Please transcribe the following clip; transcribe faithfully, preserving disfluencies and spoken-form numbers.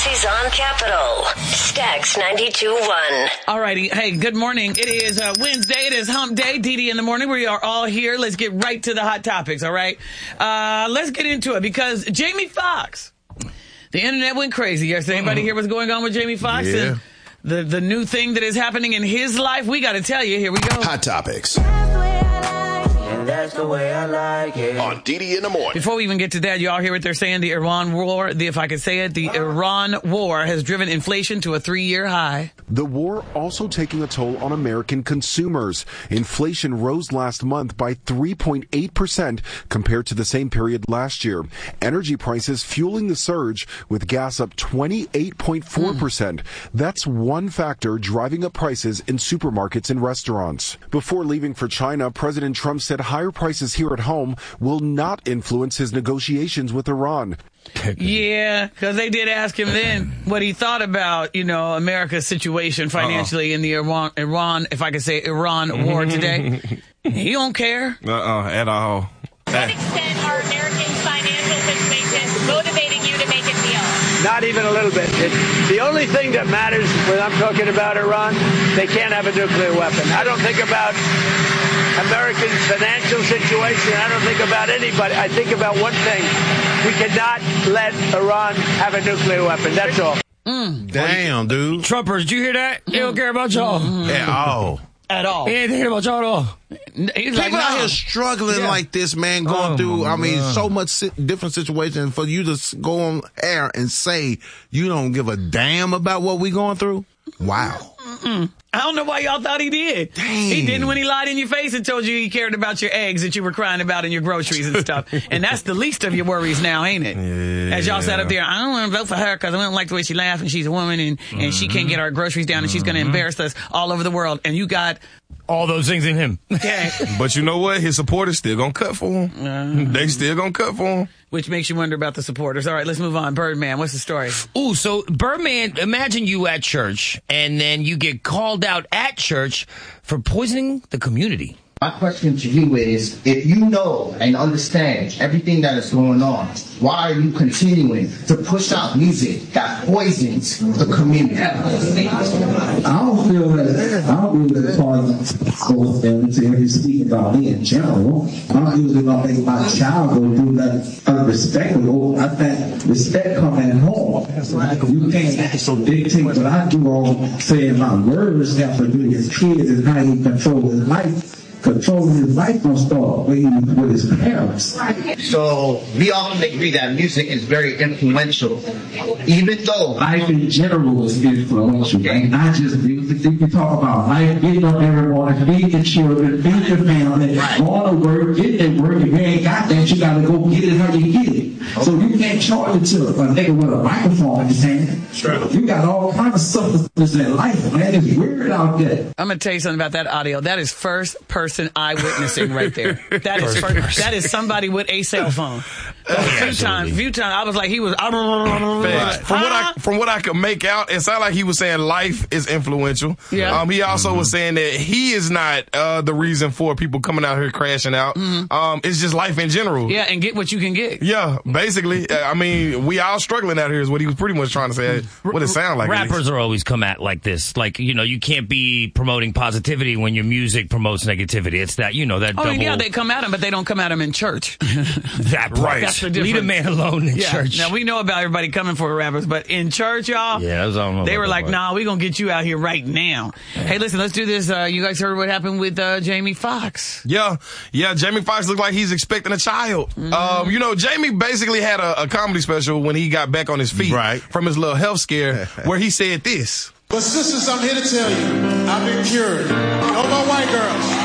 Aussie's on Capital. Stax ninety-two point one. All righty. Hey, good morning. It is uh, Wednesday. It is hump day. Dee Dee in the morning. We are all here. Let's get right to the hot topics, all right? Uh, let's get into it because Jamie Foxx. The internet went crazy yesterday. Anybody hear what's going on with Jamie Foxx? Yeah. And the, the new thing that is happening in his life? We got to tell you. Here we go. Hot topics. That's the way I like it. On Dee Dee in the morning. Before we even get to that, you all hear what they're saying? The Iran war, the, if I could say it, the Iran war has driven inflation to a three-year high. The war also taking a toll on American consumers. Inflation rose last month by three point eight percent compared to the same period last year. Energy prices fueling the surge, with gas up twenty-eight point four percent. Mm. That's one factor driving up prices in supermarkets and restaurants. Before leaving for China, President Trump said higher prices here at home will not influence his negotiations with Iran. Yeah, because they did ask him then what he thought about, you know, America's situation financially uh-uh. in the Iran, Iran, if I could say Iran war today. He don't care. Uh-uh, at all. To what extent are Americans' financial situations motivating you to make a deal? Not even a little bit. It, the only thing that matters when I'm talking about Iran, they can't have a nuclear weapon. I don't think about Americans' financial situation. I don't think about anybody. I think about one thing. We cannot let Iran have a nuclear weapon. That's all. Mm. Damn, dude. Trumpers, did you hear that? They don't care about y'all. Mm-hmm. At all. At all. He ain't thinking about y'all at all. He's People like, out no. here struggling yeah. like this, man, going oh, through, I mean, God. so much si- different situations. For you to go on air and say you don't give a damn about what we going through? Wow. Mm-mm. I don't know why y'all thought he did. Dang. He didn't when he lied in your face and told you he cared about your eggs that you were crying about in your groceries and stuff. And that's the least of your worries now, ain't it? Yeah. As y'all sat up there, I don't want to vote for her because I don't like the way she laughs and she's a woman and, and mm-hmm. she can't get our groceries down and she's going to embarrass us all over the world. And you got all those things in him. Okay. But you know what? His supporters still going to cut for him. Uh, they still going to cut for him. Which makes you wonder about the supporters. All right, let's move on. Birdman, what's the story? Ooh, so Birdman, imagine you at church, and then you get called out at church for poisoning the community. My question to you is, if you know and understand everything that is going on, why are you continuing to push out music that poisons the community? I don't feel that, I don't feel that poison goes into every speak about me in general. I don't usually don't make my child go through that unrespectable. I think respect comes at home. You can't so dictate what I do on saying my words have to do with his kids and how he controls his life. Controlling his life don't start with his parents. So we all agree that music is very influential, even though life in general is influential, and not just music. You can talk about life, getting up every morning, feeding your children, feeding your family, right. going to work, getting at work. If you ain't got that, you got to go get it how you get it. Okay. So you can't charge it to a nigga with a microphone in his hand. Sure. You got all kinds of substances in life, man. It's weird out there. I'm going to tell you something about that audio. That is first person eyewitnessing right there. That is first, that is somebody with a cell phone. A few times, few times, I was like, he was. From what I from what I could make out, it sounded like he was saying life is influential. Yeah. Um, he also mm-hmm. was saying that he is not uh, the reason for people coming out here crashing out. Mm-hmm. Um, it's just life in general. Yeah, and get what you can get. Yeah, basically. I mean, we all struggling out here is what he was pretty much trying to say. What it sounded like. Rappers are always come at like this. Like, you know, you can't be promoting positivity when your music promotes negativity. It's that, you know, that oh, double. Yeah, they come at him, but they don't come at him in church. That right. That's the difference. Leave a man alone in yeah. church. Now, we know about everybody coming for rappers, but in church, y'all, yeah, I don't know they were like, part. nah, we're going to get you out here right now. Yeah. Hey, listen, let's do this. Uh, you guys heard what happened with uh, Jamie Foxx. Yeah, yeah, Jamie Foxx looked like he's expecting a child. Mm-hmm. Um, you know, Jamie basically had a, a comedy special when he got back on his feet right. from his little health scare where he said this. But sisters, I'm here to tell you, I've been cured. No more white girls.